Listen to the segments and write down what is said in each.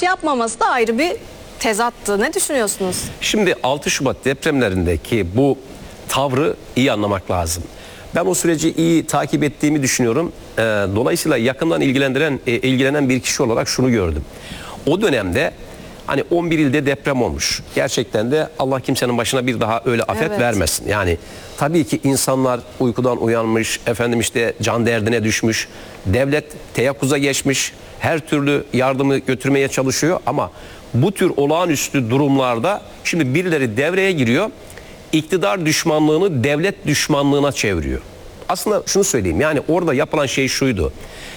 yapmaması da ayrı bir tezattı. Ne düşünüyorsunuz? Şimdi 6 Şubat depremlerindeki bu tavrı iyi anlamak lazım. Ben o süreci iyi takip ettiğimi düşünüyorum. Dolayısıyla yakından ilgilenen bir kişi olarak şunu gördüm. O dönemde hani 11 ilde deprem olmuş. Gerçekten de Allah kimsenin başına bir daha öyle afet vermesin. Yani tabii ki insanlar uykudan uyanmış, efendim işte can derdine düşmüş. Devlet teyakkuza geçmiş. Her türlü yardımı götürmeye çalışıyor ama bu tür olağanüstü durumlarda şimdi birileri devreye giriyor. İktidar düşmanlığını devlet düşmanlığına çeviriyor. Aslında şunu söyleyeyim, yani orada yapılan şey şuydu.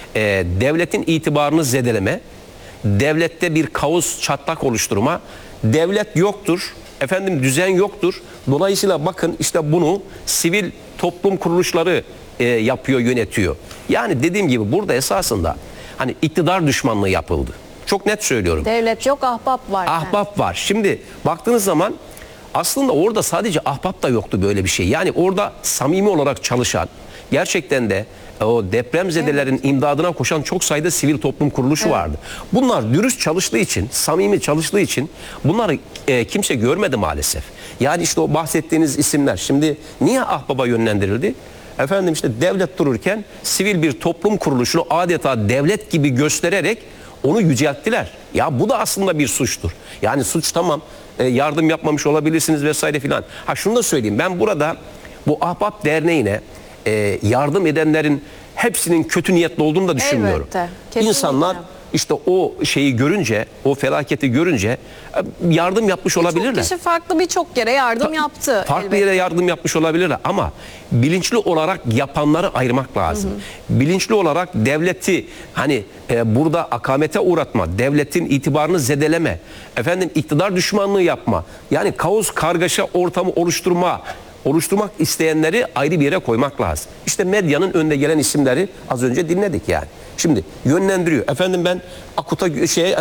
Devletin itibarını zedeleme, devlette bir kaos, çatlak oluşturma, devlet yoktur, efendim düzen yoktur. Dolayısıyla bakın işte bunu sivil toplum kuruluşları yapıyor, yönetiyor. Yani dediğim gibi burada esasında hani iktidar düşmanlığı yapıldı. Çok net söylüyorum. Devlet yok, ahbap var. Ahbap var. Şimdi baktığınız zaman aslında orada sadece ahbap da yoktu, böyle bir şey. Yani orada samimi olarak çalışan, gerçekten de o depremzedelerin imdadına koşan çok sayıda sivil toplum kuruluşu vardı. Bunlar dürüst çalıştığı için, samimi çalıştığı için bunları kimse görmedi maalesef. Yani işte o bahsettiğiniz isimler şimdi niye ahbaba yönlendirildi? Efendim işte devlet dururken sivil bir toplum kuruluşunu adeta devlet gibi göstererek onu yücelttiler. Ya bu da aslında bir suçtur. Yani suç tamam, yardım yapmamış olabilirsiniz vesaire filan. Ha şunu da söyleyeyim, ben burada bu Ahbap Derneği'ne yardım edenlerin hepsinin kötü niyetli olduğunu da düşünmüyorum. Elbette, İnsanlar işte o şeyi görünce, o felaketi görünce yardım yapmış olabilirler. Birçok kişi farklı birçok yere yardım yaptı. Farklı yere yardım yapmış olabilirler ama bilinçli olarak yapanları ayırmak lazım. Bilinçli olarak devleti hani burada akamete uğratma, devletin itibarını zedeleme, efendim iktidar düşmanlığı yapma, yani kaos kargaşa ortamı oluşturmak isteyenleri ayrı bir yere koymak lazım. İşte medyanın önde gelen isimleri az önce dinledik yani. Şimdi yönlendiriyor. Efendim ben AKUT'a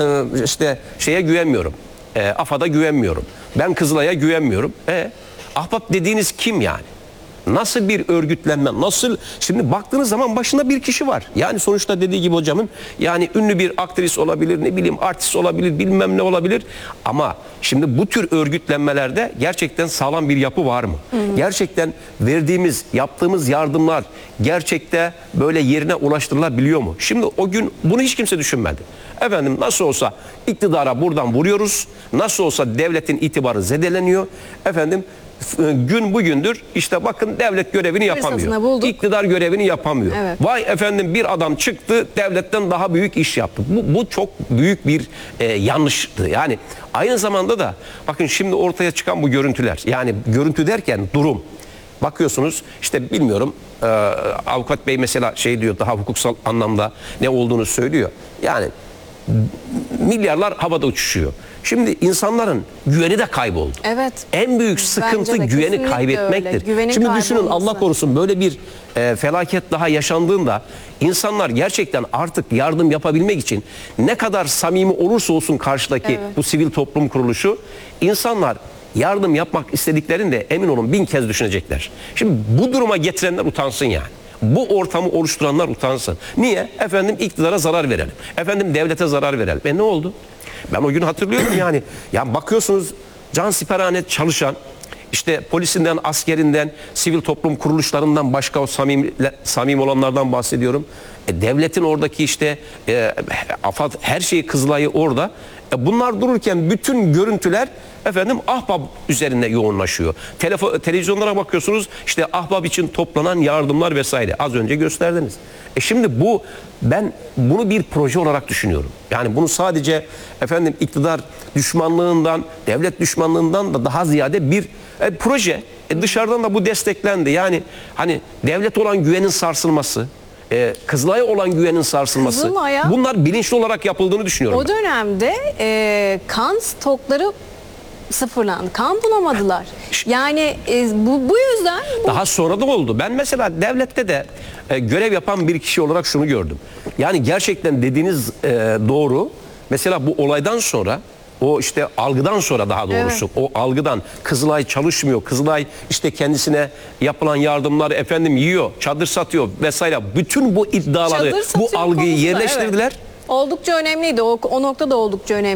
şeye güvenmiyorum. AFAD'a güvenmiyorum. Ben Kızılay'a güvenmiyorum. Ahbap dediğiniz kim yani? Nasıl bir örgütlenme? Nasıl? Şimdi baktığınız zaman başında bir kişi var. Yani sonuçta dediği gibi hocamın, yani ünlü bir aktris olabilir, ne bileyim artist olabilir, bilmem ne olabilir. Ama şimdi bu tür örgütlenmelerde gerçekten sağlam bir yapı var mı? Gerçekten yaptığımız yardımlar gerçekte böyle yerine ulaştırılabiliyor mu? Şimdi o gün bunu hiç kimse düşünmedi. Efendim nasıl olsa iktidara buradan vuruyoruz. Nasıl olsa devletin itibarı zedeleniyor. Efendim gün bugündür işte bakın devlet görevini yapamıyor. İktidar görevini yapamıyor. Vay efendim bir adam çıktı devletten daha büyük iş yaptı. Bu çok büyük bir yanlıştı. Yani aynı zamanda da bakın şimdi ortaya çıkan bu görüntüler, yani görüntü derken durum. Bakıyorsunuz işte bilmiyorum, avukat bey mesela şey diyor, daha hukuksal anlamda ne olduğunu söylüyor. Yani milyarlar havada uçuşuyor. Şimdi insanların güveni de kayboldu. Evet. En büyük sıkıntı güveni kaybetmektir. Şimdi düşünün, Allah korusun böyle bir felaket daha yaşandığında insanlar gerçekten artık yardım yapabilmek için ne kadar samimi olursa olsun karşıdaki bu sivil toplum kuruluşu, insanlar yardım yapmak istediklerinde emin olun 1000 kez düşünecekler. Şimdi bu duruma getirenler utansın yani. Bu ortamı oluşturanlar utansın. Niye? Efendim iktidara zarar verelim. Efendim devlete zarar verelim. Ne oldu? Ben o gün hatırlıyorum yani. Ya bakıyorsunuz cansiperhane çalışan, işte polisinden, askerinden, sivil toplum kuruluşlarından başka o samimi olanlardan bahsediyorum. Devletin oradaki işte AFAD, her şeyi, Kızılay'ı orada. Bunlar dururken bütün görüntüler efendim Ahbap üzerine yoğunlaşıyor. Televizyonlara bakıyorsunuz, işte Ahbap için toplanan yardımlar vesaire. Az önce gösterdiniz. Şimdi ben bunu bir proje olarak düşünüyorum. Yani bunu sadece efendim iktidar düşmanlığından, devlet düşmanlığından da daha ziyade bir proje. Dışarıdan da bu desteklendi. Yani hani devlet olan güvenin sarsılması, Kızılay'a olan güvenin sarsılması, bunlar bilinçli olarak yapıldığını düşünüyorum. O dönemde kan stokları sıfırlandı. Kan bulamadılar. Yani bu yüzden... Daha sonra da oldu. Ben mesela devlette de görev yapan bir kişi olarak şunu gördüm. Yani gerçekten dediğiniz doğru. Mesela bu olaydan sonra, o işte algıdan sonra, daha doğrusu o algıdan, Kızılay çalışmıyor, Kızılay işte kendisine yapılan yardımları efendim yiyor, çadır satıyor vesaire, bütün bu iddiaları, bu algıyı yerleştirdiler. Oldukça önemliydi. O noktada oldukça önemli.